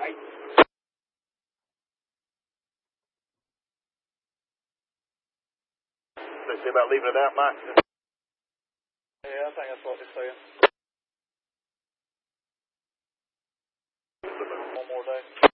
right. They say about leaving it out, Mike? Yeah, I think that's what they're saying. One more day.